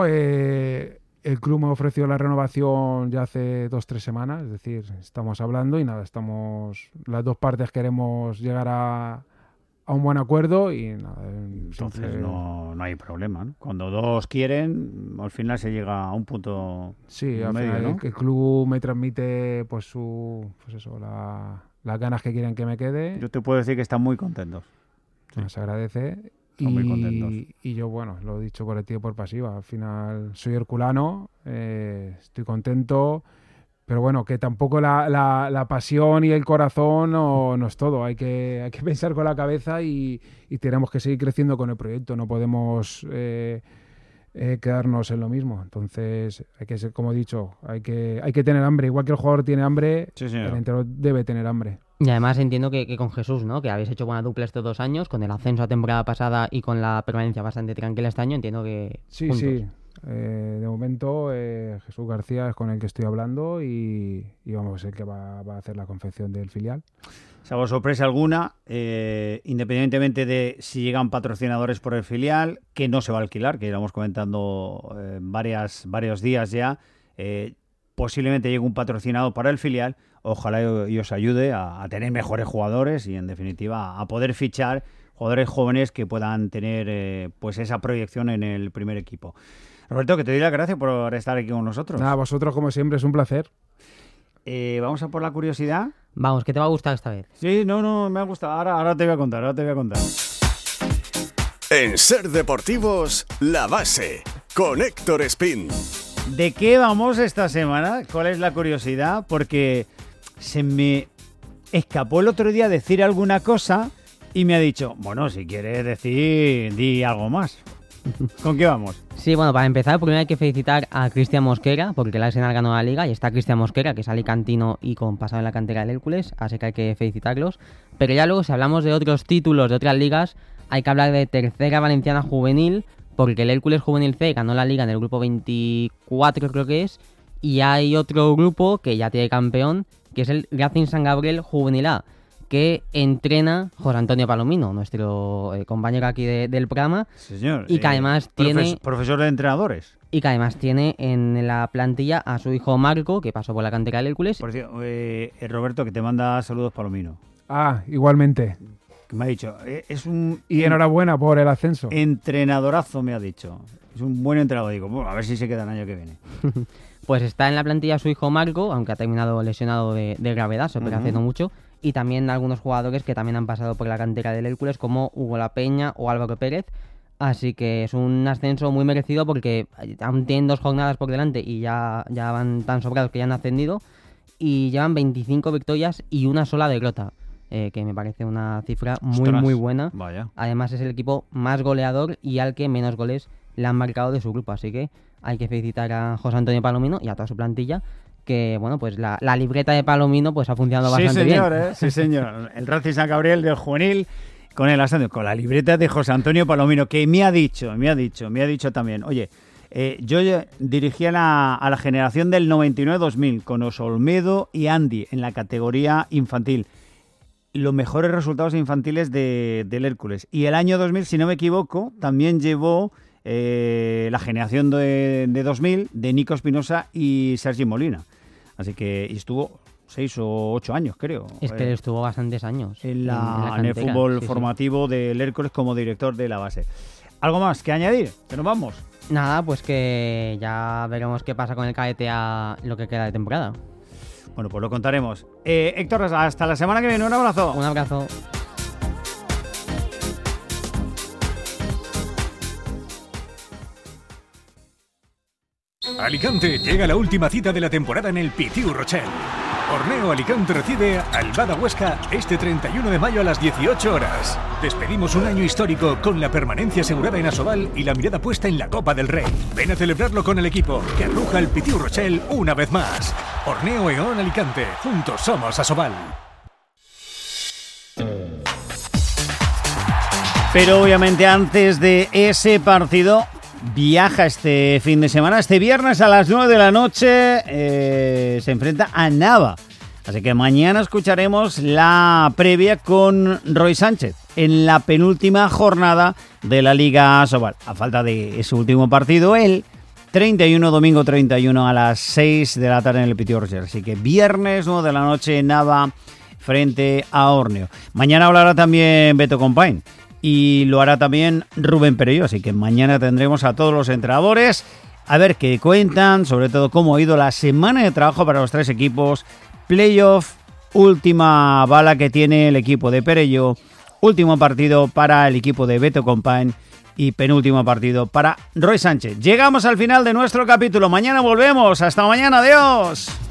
El club me ofreció la renovación ya hace 2-3 semanas, es decir, estamos hablando y nada, las dos partes queremos llegar a un buen acuerdo y nada. Entonces no hay problema, ¿no? Cuando dos quieren, al final se llega a un punto al medio, final, ¿no? el club me transmite las ganas que quieren que me quede. Yo te puedo decir que están muy contentos. Sí. Se agradece. Muy contentos. Y yo, bueno, lo he dicho por activa y por pasiva. Al final soy herculano, estoy contento, pero bueno, que tampoco la pasión y el corazón no es todo. Hay que pensar con la cabeza y tenemos que seguir creciendo con el proyecto. No podemos quedarnos en lo mismo. Entonces, hay que ser, como he dicho, hay que tener hambre. Igual que el jugador tiene hambre, sí, el entrenador debe tener hambre. Y además entiendo que con Jesús, ¿no? Que habéis hecho buena dupla estos 2 años, con el ascenso a temporada pasada y con la permanencia bastante tranquila este año, entiendo que Sí, juntos. sí. De momento Jesús García es con el que estoy hablando y vamos a ser que va a hacer la confección del filial. Salvo sorpresa alguna, independientemente de si llegan patrocinadores por el filial, que no se va a alquilar, que íbamos comentando varios días ya, posiblemente llegue un patrocinador para el filial. Ojalá y os ayude a tener mejores jugadores y, en definitiva, a poder fichar jugadores jóvenes que puedan tener pues esa proyección en el primer equipo. Roberto, que te doy las gracias por estar aquí con nosotros. Nada, vosotros como siempre, es un placer. Vamos a por la curiosidad. Vamos, ¿qué te va a gustar esta vez? Sí, no, me ha gustado. Ahora te voy a contar, En Ser Deportivos, La Base, con Héctor Espín. ¿De qué vamos esta semana? ¿Cuál es la curiosidad? Porque se me escapó el otro día decir alguna cosa y me ha dicho, bueno, si quieres decir, di algo más. ¿Con qué vamos? Sí, bueno, para empezar, primero hay que felicitar a Cristian Mosquera, porque el Arsenal ganó la Liga, y está Cristian Mosquera, que es alicantino y con pasado en la cantera del Hércules, así que hay que felicitarlos. Pero ya luego, si hablamos de otros títulos de otras ligas, hay que hablar de Tercera Valenciana Juvenil, porque el Hércules Juvenil C ganó la Liga en el grupo 24, creo que es, y hay otro grupo que ya tiene campeón, que es el Racing San Gabriel Juvenil A, que entrena José Antonio Palomino, nuestro compañero aquí del programa. Sí, señor. Y que además tiene... Profesor de entrenadores. Y que además tiene en la plantilla a su hijo Marco, que pasó por la cantera del Hércules. Por cierto, Roberto, que te manda saludos Palomino. Igualmente. Que me ha dicho, es un... Y enhorabuena por el ascenso. Entrenadorazo, me ha dicho. Es un buen entrenador. Digo, bueno, a ver si se queda el año que viene. Pues está en la plantilla su hijo Marco, aunque ha terminado lesionado de gravedad, se opera hace no mucho. Y también algunos jugadores que también han pasado por la cantera del Hércules, como Hugo La Peña o Álvaro Pérez. Así que es un ascenso muy merecido porque aún tienen 2 jornadas por delante y ya van tan sobrados que ya han ascendido. Y llevan 25 victorias y una sola derrota, que me parece una cifra muy buena. Vaya. Además es el equipo más goleador y al que menos goles le han marcado de su grupo. Así que hay que felicitar a José Antonio Palomino y a toda su plantilla, que bueno, pues la libreta de Palomino pues ha funcionado bastante bien. Sí, señor. El Racing San Gabriel del juvenil con el ascenso, con la libreta de José Antonio Palomino, que me ha dicho también, oye, yo dirigía a la generación del 99-2000 con Osolmedo y Andy en la categoría infantil. Los mejores resultados infantiles del Hércules. Y el año 2000, si no me equivoco, también llevó la generación de 2000 de Nico Espinosa y Sergi Molina. Así que estuvo 6 o 8 años, creo. Es que estuvo bastantes años en el fútbol formativo del Hércules como director de la base. ¿Algo más que añadir? ¿Que nos vamos? Nada, pues que ya veremos qué pasa con el cadete a lo que queda de temporada. Bueno, pues lo contaremos. Héctor, hasta la semana que viene. Un abrazo. Un abrazo. Alicante, llega la última cita de la temporada en el Pitiu Rochelle. Horneo Alicante recibe al Bada Huesca este 31 de mayo a las 18 horas. Despedimos un año histórico con la permanencia asegurada en Asobal y la mirada puesta en la Copa del Rey. Ven a celebrarlo con el equipo que arruja el Pitiu Rochelle una vez más. Horneo Eón Alicante, juntos somos Asobal. Pero obviamente antes de ese partido, viaja este fin de semana. Este viernes a las 9 de la noche se enfrenta a Nava. Así que mañana escucharemos la previa con Roy Sánchez en la penúltima jornada de la Liga Asobal. A falta de ese último partido, él 31, domingo 31 a las 6 de la tarde en el Pítiu Rocher. Así que viernes 9 de la noche, Nava frente a Orneo. Mañana hablará también Beto Compain y lo hará también Rubén Perelló. Así que mañana tendremos a todos los entrenadores a ver qué cuentan, sobre todo cómo ha ido la semana de trabajo para los tres equipos. Playoff, última bala que tiene el equipo de Perelló, último partido para el equipo de Beto Compain y penúltimo partido para Roy Sánchez. Llegamos al final de nuestro capítulo. Mañana volvemos. Hasta mañana. Adiós.